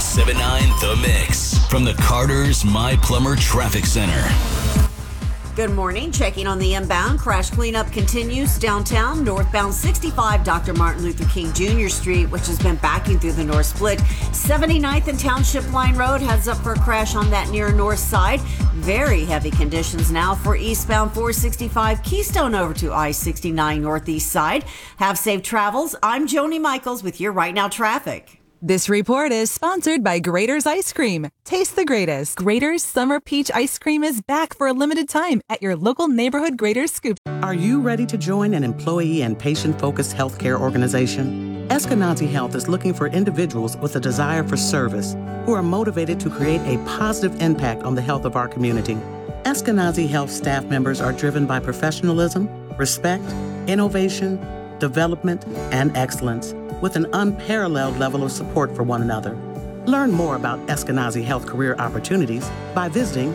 1079 The Mix from the Carter's My Plumber Traffic Center. Good morning. Checking on the inbound. Crash cleanup continues downtown. Northbound 65 Dr. Martin Luther King Jr. Street, which has been backing through the North Split. 79th and Township Line Road heads up for a crash on that near north side. Very heavy conditions now for eastbound 465 Keystone over to I-69 northeast side. Have safe travels. I'm Joni Michaels with your Right Now traffic. This report is sponsored by Grater's Ice Cream. Taste the greatest. Grater's Summer Peach Ice Cream is back for a limited time at your local neighborhood Grater's Scoop. Are you ready to join an employee and patient-focused healthcare organization? Eskenazi Health is looking for individuals with a desire for service who are motivated to create a positive impact on the health of our community. Eskenazi Health staff members are driven by professionalism, respect, innovation, development, and excellence, with an unparalleled level of support for one another. Learn more about Eskenazi Health career opportunities by visiting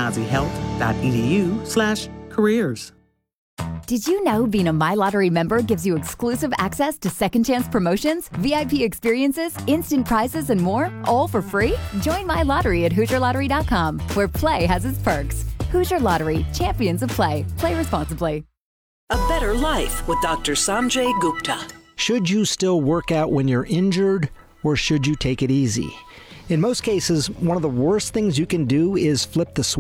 eskenazihealth.edu/careers. Did you know being a My Lottery member gives you exclusive access to second chance promotions, VIP experiences, instant prizes, and more, all for free? Join My Lottery at HoosierLottery.com, where play has its perks. Hoosier Lottery, champions of play. Play responsibly. A better life with Dr. Sanjay Gupta. Should you still work out when you're injured, or should you take it easy? In most cases, one of the worst things you can do is flip the switch.